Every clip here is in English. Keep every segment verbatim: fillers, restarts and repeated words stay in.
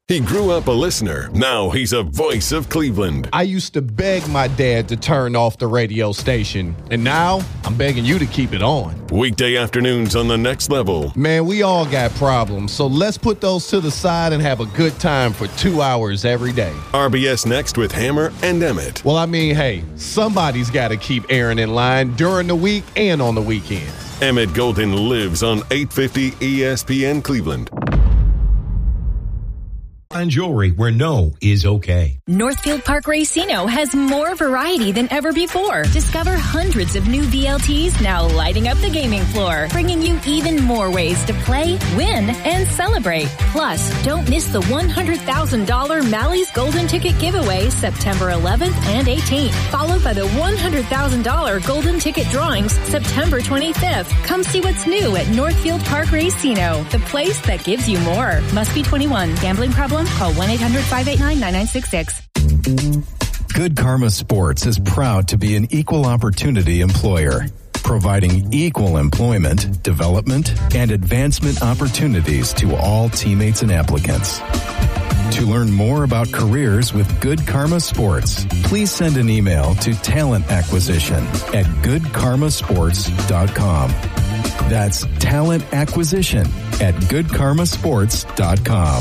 He grew up a listener. Now he's a voice of Cleveland. I used to beg my dad to turn off the radio station, and now I'm begging you to keep it on. Weekday afternoons on The Next Level. Man, we all got problems, so let's put those to the side and have a good time for two hours every day. R B S Next with Hammer and Emmett. Well, I mean, hey, somebody's got to keep Aaron in line during the week and on the weekends. Emmett Golden lives on eight fifty E S P N Cleveland. On jewelry where no is okay. Northfield Park Racino has more variety than ever before. Discover hundreds of new V L Ts now lighting up the gaming floor, bringing you even more ways to play, win, and celebrate. Plus, don't miss the one hundred thousand dollars Mally's Golden Ticket giveaway September eleventh and eighteenth, followed by the one hundred thousand dollars Golden Ticket drawings September twenty-fifth. Come see what's new at Northfield Park Racino, the place that gives you more. Must be twenty-one. Gambling problem? Call one eight hundred five eight nine nine nine six six. Good Karma Sports is proud to be an equal opportunity employer, providing equal employment, development, and advancement opportunities to all teammates and applicants. To learn more about careers with Good Karma Sports, please send an email to talent acquisition at good karma sports dot com. That's talent acquisition at good karma sports dot com.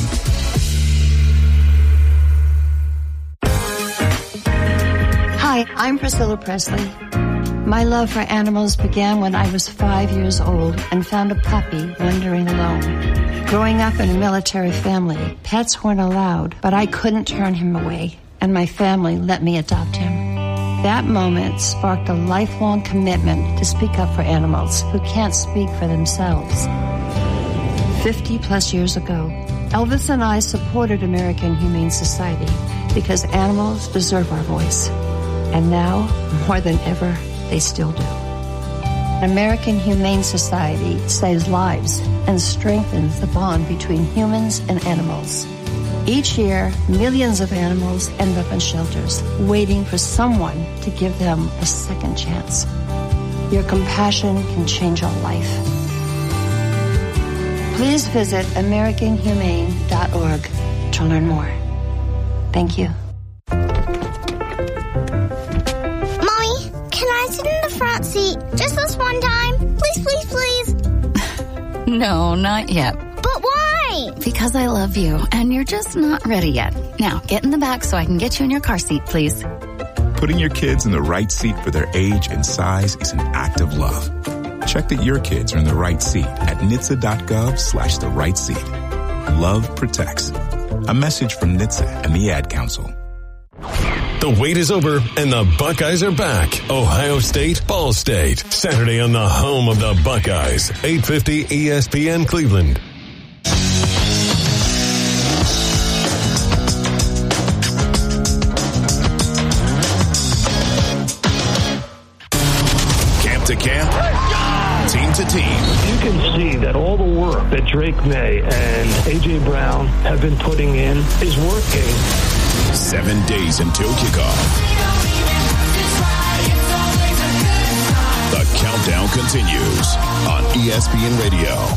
Hi, I'm Priscilla Presley. My love for animals began when I was five years old and found a puppy wandering alone. Growing up in a military family, pets weren't allowed, but I couldn't turn him away, and my family let me adopt him. That moment sparked a lifelong commitment to speak up for animals who can't speak for themselves. Fifty plus years ago, Elvis and I supported American Humane Society because animals deserve our voice. And now, more than ever, they still do. American Humane Society saves lives and strengthens the bond between humans and animals. Each year, millions of animals end up in shelters, waiting for someone to give them a second chance. Your compassion can change a life. Please visit american humane dot org to learn more. Thank you. Front seat just this one time. Please, please, please. No, not yet. But why? Because I love you, and you're just not ready yet. Now, get in the back so I can get you in your car seat, please. Putting your kids in the right seat for their age and size is an act of love. Check that your kids are in the right seat at N H T S A dot gov slash the right seat. Love protects. A message from N H T S A and the Ad Council. The wait is over, and the Buckeyes are back. Ohio State, Ball State. Saturday on the home of the Buckeyes. eight fifty E S P N Cleveland. Camp to camp. Team to team. You can see that all the work that Drake May and A J. Brown have been putting in is working. Seven days until kickoff. The countdown continues on E S P N Radio.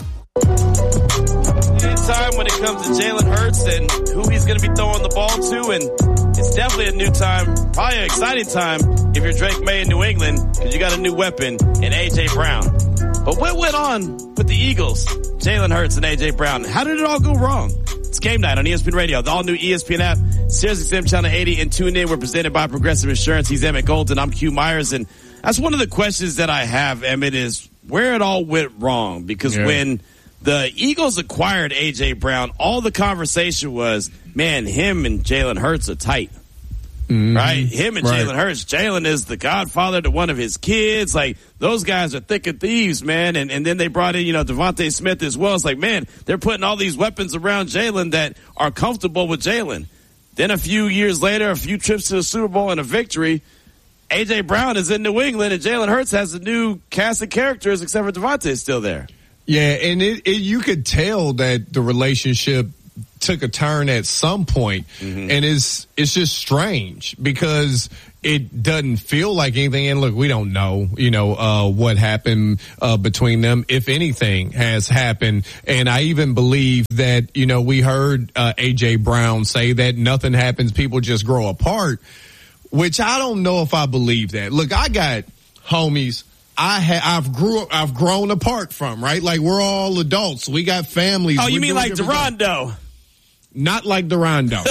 Time when it comes to Jalen Hurts and who he's going to be throwing the ball to, and it's definitely a new time, probably an exciting time if you're Drake May in New England because you got a new weapon in A J. Brown. But what went on with the Eagles, Jalen Hurts and A J. Brown? How did it all go wrong? It's game night on E S P N Radio, the all-new E S P N app, SiriusXM Channel eighty, and tune in. We're presented by Progressive Insurance. He's Emmett Golden. I'm Q Myers, and that's one of the questions that I have, Emmett, is where it all went wrong. Because yeah. when the Eagles acquired A J. Brown, all the conversation was, man, him and Jalen Hurts are tight. Mm-hmm. Right? Him and right. Jalen Hurts. Jalen is the godfather to one of his kids. Like, those guys are thick and thieves, man. And, and then they brought in, you know, Devontae Smith as well. It's like, man, they're putting all these weapons around Jalen that are comfortable with Jalen. Then a few years later, a few trips to the Super Bowl and a victory, A J. Brown is in New England and Jalen Hurts has a new cast of characters except for Devontae is still there. Yeah, and it, it you could tell that the relationship took a turn at some point, mm-hmm. and it's it's just strange because it doesn't feel like anything. And look, we don't know, you know, uh, what happened uh, between them, if anything has happened. And I even believe that, you know, we heard uh, A J Brown say that nothing happens, people just grow apart, which I don't know if I believe that. Look, I got homies I ha- I've grew I've grown apart from, right? Like, we're all adults. We got families. Oh, you we're mean like Durando? Not like Durando.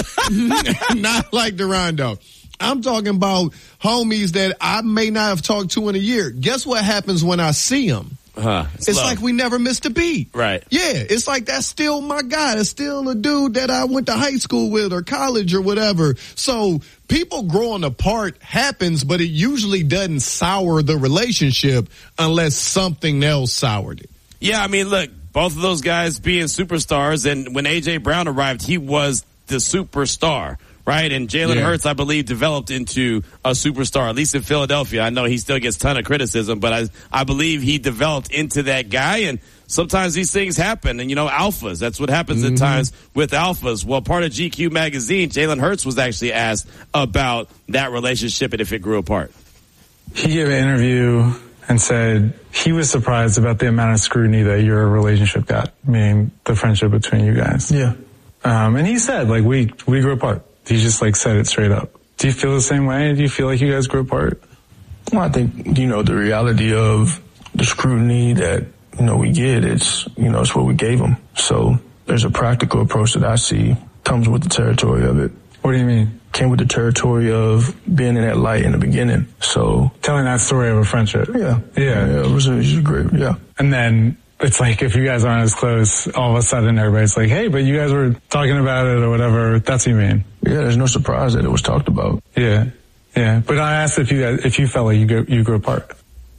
Not like Durando. I'm talking about homies that I may not have talked to in a year. Guess what happens when I see them? Huh, it's it's love. Like we never missed a beat. Right. Yeah, it's like that's still my guy. That's still a dude that I went to high school with or college or whatever. So people growing apart happens, but it usually doesn't sour the relationship unless something else soured it. Yeah, I mean, look, both of those guys being superstars, and when A J Brown arrived, he was the superstar. Right, and Jalen yeah. Hurts, I believe, developed into a superstar, at least in Philadelphia. I know he still gets a ton of criticism, but I, I believe he developed into that guy, and sometimes these things happen, and, you know, alphas, that's what happens mm-hmm. at times with alphas. Well, part of G Q magazine, Jalen Hurts was actually asked about that relationship and if it grew apart. He gave an interview and said he was surprised about the amount of scrutiny that your relationship got, meaning the friendship between you guys. Yeah. Um, and he said, like, we, we grew apart. He just, like, said it straight up. Do you feel the same way? Do you feel like you guys grew apart? Well, I think, you know, the reality of the scrutiny that, you know, we get, it's, you know, it's what we gave them. So there's a practical approach that I see comes with the territory of it. What do you mean? Came with the territory of being in that light in the beginning. So telling that story of a friendship. Yeah. Yeah. Yeah, it was, it was great. Yeah. And then it's like, if you guys aren't as close, all of a sudden everybody's like, hey, but you guys were talking about it or whatever. That's what you mean. Yeah, there's no surprise that it was talked about. Yeah. Yeah. But I asked if you guys, if you felt like you go, you grew apart.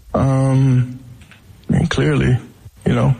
Um, I mean, clearly, you know.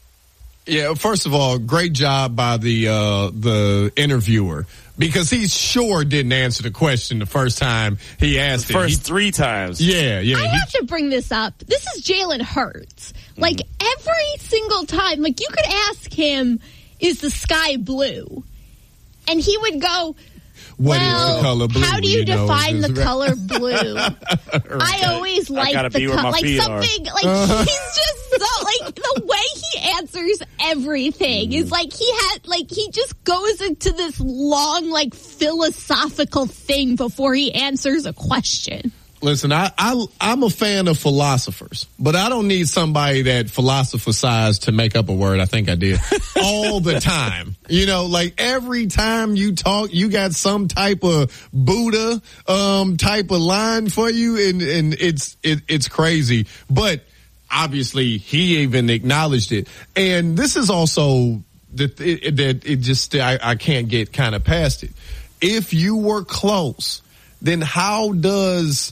Yeah, first of all, great job by the uh the interviewer, because he sure didn't answer the question the first time he asked the it. First he, three times. Yeah, yeah. I he, have to bring this up. This is Jalen Hurts. Like, mm-hmm. every single time, like, you could ask him, is the sky blue? And he would go, What well, is the color blue? How do you, you define know, the color blue? right. I always like the color, like something, are. like uh-huh. he's just so, like, the way he answers everything mm. is like he had, like, he just goes into this long, like, philosophical thing before he answers a question. Listen, I, I, I'm a fan of philosophers, but I don't need somebody that philosophizes to make up a word. I think I did all the time. You know, like every time you talk, you got some type of Buddha, um, type of line for you. And, and it's, it, it's crazy, but obviously he even acknowledged it. And this is also that it, that it just, I, I can't get kind of past it. If you were close, then how does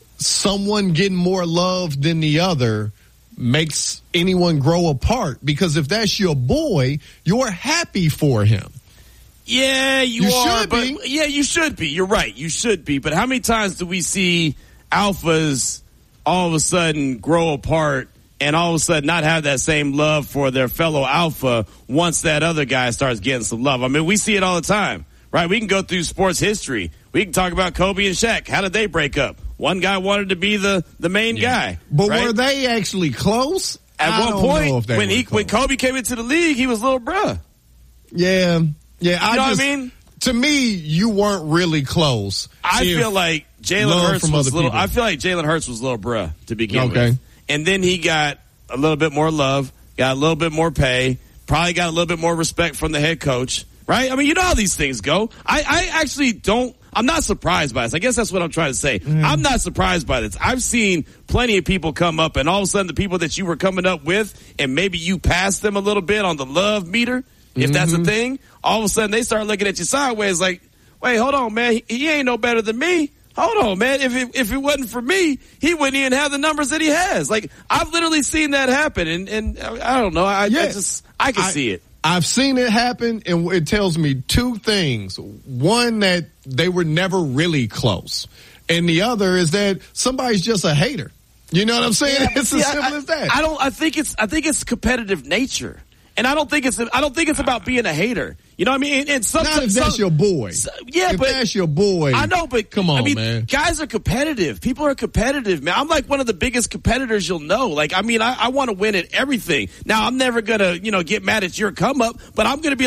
someone getting more love than the other makes anyone grow apart? Because if that's your boy, you're happy for him. Yeah, you, you are. Should but, be. Yeah, you should be. You're right. You should be. But how many times do we see alphas all of a sudden grow apart and all of a sudden not have that same love for their fellow alpha once that other guy starts getting some love? I mean, we see it all the time, right? We can go through sports history. We can talk about Kobe and Shaq. How did they break up? One guy wanted to be the, the main yeah. guy. But right? were they actually close? At I one don't point, know if they when were he close. when Kobe came into the league, he was little bruh. Yeah. Yeah. I you know just, what I mean? To me, you weren't really close. I feel like Jalen Hurts was little, I feel like Jalen Hurts was little bruh to begin okay. with. And then he got a little bit more love, got a little bit more pay, probably got a little bit more respect from the head coach, right? I mean, you know how these things go. I, I actually don't, I'm not surprised by this. I guess that's what I'm trying to say. Mm. I'm not surprised by this. I've seen plenty of people come up, and all of a sudden the people that you were coming up with, and maybe you passed them a little bit on the love meter, if mm-hmm. that's a thing, all of a sudden they start looking at you sideways like, wait, hold on, man. He, he ain't no better than me. Hold on, man. If it, if it wasn't for me, he wouldn't even have the numbers that he has. Like, I've literally seen that happen, and, and I don't know. I, yeah. I just, I can I, see it. I've seen it happen, and it tells me two things. One, that they were never really close. And the other is that somebody's just a hater. You know what I'm saying? Yeah, it's see, as simple I, as that. I don't, I think it's, I think it's competitive nature. And I don't think it's I don't think it's about being a hater. You know what I mean? And, and some, Not if some, that's your boy. Some, yeah, if but that's your boy. I know, but come on, I mean, man. Guys are competitive. People are competitive, man. I'm like one of the biggest competitors you'll know. Like, I mean, I, I want to win at everything. Now, I'm never gonna, you know, get mad at your come up, but I'm gonna be